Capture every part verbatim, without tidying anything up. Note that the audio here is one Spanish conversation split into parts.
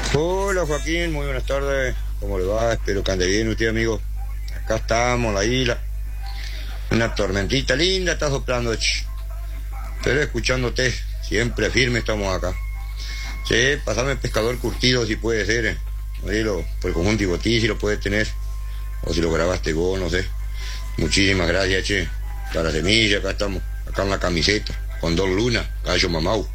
Hola Joaquín, muy buenas tardes. ¿Cómo le va? Espero que ande bien usted, amigo. Acá estamos, la isla. Una tormentita linda está soplando, ch. Pero escuchándote, siempre firme estamos acá. Sí, pasame el pescador curtido si puede ser. Eh. Lo, por el conjunto Ibotí, si lo puede tener. O si lo grabaste vos, no sé. Muchísimas gracias, che. Para semilla, acá estamos. Acá en la camiseta. Con dos lunas, gallo mamau.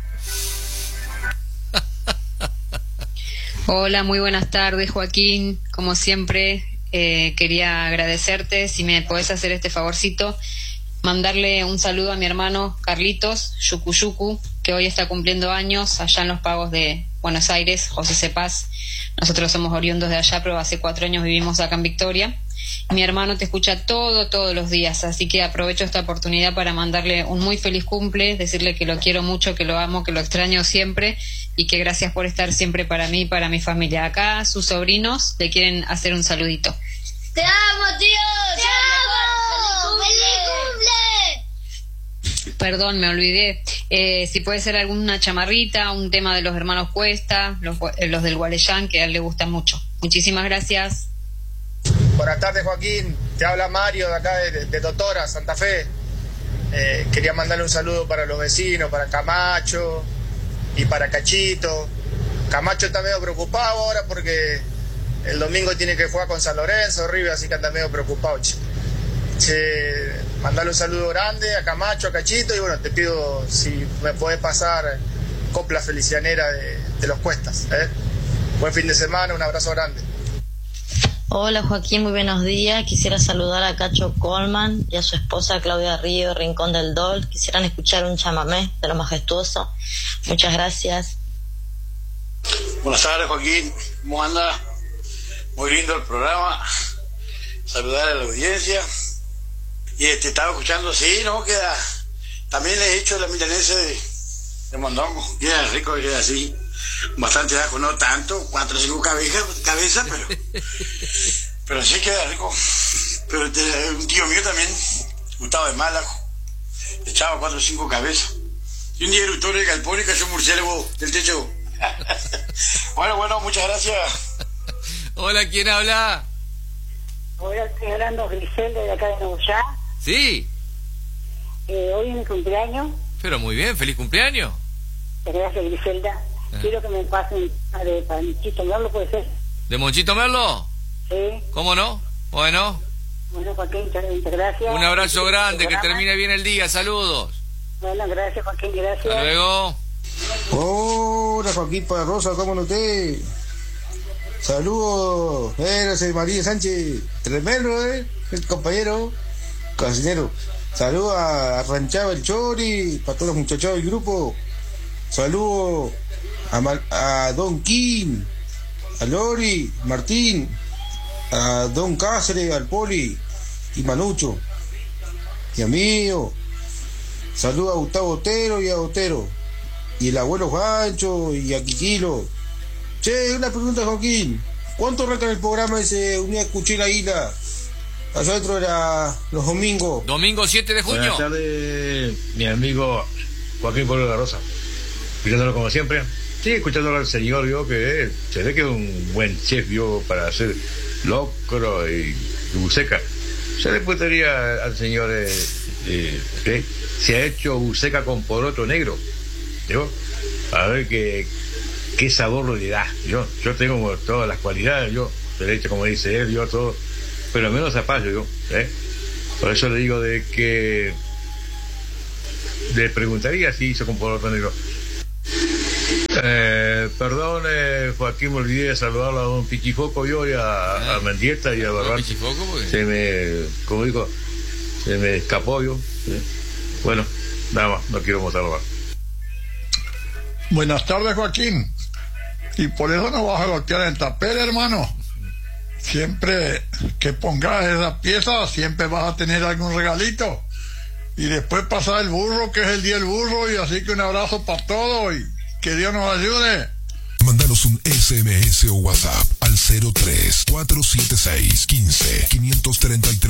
Hola, muy buenas tardes, Joaquín. Como siempre, eh, quería agradecerte. Si me podés hacer este favorcito, mandarle un saludo a mi hermano Carlitos Yucu Yucu, que hoy está cumpliendo años allá en los Pagos de Buenos Aires, José Cepaz. Nosotros somos oriundos de allá, pero hace cuatro años vivimos acá en Victoria. Mi hermano te escucha todo, todos los días, así que aprovecho esta oportunidad para mandarle un muy feliz cumple, decirle que lo quiero mucho, que lo amo, que lo extraño siempre y que gracias por estar siempre para mí y para mi familia. Acá sus sobrinos le quieren hacer un saludito. ¡Te amo, tío! ¡Te amo! ¡Feliz cumple! Perdón, me olvidé. Eh, si puede ser alguna chamarrita, un tema de los hermanos Cuesta, los, los del Gualeyán, que a él le gusta mucho. Muchísimas gracias. Buenas tardes, Joaquín. Te habla Mario de acá de, de Totora, Santa Fe. Eh, quería mandarle un saludo para los vecinos, para Camacho y para Cachito. Camacho está medio preocupado ahora porque el domingo tiene que jugar con San Lorenzo, River, así que anda medio preocupado. Che. Che, mandarle un saludo grande a Camacho, a Cachito y bueno, te pido si me podés pasar copla felicianera de, de los Cuestas. ¿eh? Buen fin de semana, un abrazo grande. Hola Joaquín, muy buenos días. Quisiera saludar a Cacho Colman y a su esposa Claudia Río, Rincón del Dol. Quisieran escuchar un chamamé de lo majestuoso. Muchas gracias. Buenas tardes, Joaquín. ¿Cómo anda? Muy lindo el programa. Saludar a la audiencia. Y este, estaba escuchando, sí, ¿no? Queda. También le he hecho la milanesa de, de mondongo. Queda rico, queda así. Bastante ajo, no tanto, cuatro o cinco cabezas, cabeza, pero pero sí queda rico. Pero te, un tío mío también, Gustavo de Málago, echaba cuatro o cinco cabezas. Y un día eruptó el galpón y cayó un murciélago del techo. Bueno, bueno, muchas gracias. Hola, ¿quién habla? Hola, estoy hablando Griselda de acá de Nogoyá. Sí. Eh, hoy es mi cumpleaños. Pero muy bien, feliz cumpleaños. Gracias, Griselda. Quiero que me pasen a de Monchito Merlo, ¿puede ser? ¿De Monchito Merlo? Sí. ¿Cómo no? Bueno. Bueno, Joaquín, muchas gracias. Un abrazo grande, que termine bien el día, saludos. Bueno, gracias Joaquín, gracias. Hasta luego. Hola Joaquín Rosa, ¿cómo no te? Saludos, eh, María Sánchez, tremendo, eh, el compañero, cocinero. Saludos a Ranchaba el Chori, para todos los muchachos del grupo. Saludos a, Mar, a Don Kim, a Lori, Martín, a Don Cáceres, al Poli y Manucho y a mío. Saludos a Gustavo Otero y a Otero y el abuelo Juancho y a Quiquilo. Che, una pregunta, Joaquín, ¿cuánto arranca el programa ese Unidad Cuchilla Isla? Allá dentro era los domingos. Domingo siete de junio. Buenas tardes, mi amigo Joaquín Pablo de la Rosa. Escuchándolo como siempre. Sí, escuchándolo al señor, yo que se ve que es un buen chef, yo, para hacer locro y buceca. Se le podría al señor eh, eh, que se ha hecho buceca con poroto negro. Yo, a ver qué, qué sabor le da. Yo, yo tengo todas las cualidades, yo, se le he hecho como dice él, yo todo, pero menos zapallo, yo, ¿eh? Por eso le digo de que le preguntaría si hizo con poroto negro. Eh, perdón, eh, Joaquín, me olvidé de saludarlo a don Pichifoco yo y a, ah, a Mendieta y a Barran. Se me, como digo, se me escapó yo. ¿sí? Bueno, nada más, no quiero mostrarlo más. Buenas tardes, Joaquín. Y por eso no vas a golpear el tapel, hermano. Siempre que pongas esa pieza, siempre vas a tener algún regalito. Y después pasar el burro, que es el día del burro, y así que un abrazo para todos y que Dios nos ayude. Mándanos un S M S o WhatsApp al cero tres cuatro siete seis uno cinco cinco tres tres.